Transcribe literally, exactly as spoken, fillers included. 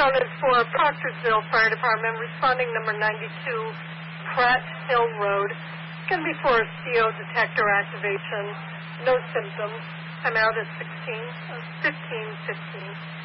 count is for Proctorsville Fire Department, responding number ninety-two, Pratt Hill Road. It's going to be for a C O detector activation. No symptoms. I'm out at sixteen, uh, fifteen fifteen.